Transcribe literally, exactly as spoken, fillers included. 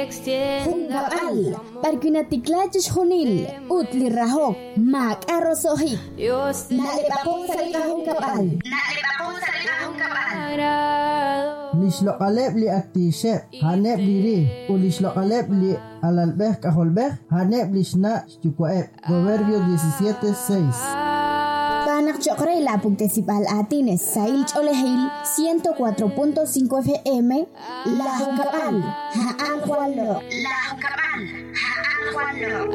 Hungkapal, parkinatiklachis hunil, utli rahok, mak arrosohik. Nalipapong salika hungkapal. Nalipapong salika hungkapal. Lishlokaleb li aktishep, haneb li ri, ulishlokaleb li alalbeh kaholbeh, haneb lishna shtukwaeb. Proverbio diecisiete seis. Kanak chokre la puntesipal atines, sail cholehil, ciento cuatro punto cinco F M, la hungkapal, haan Juanlo. La hungkapal, haan Juanlo.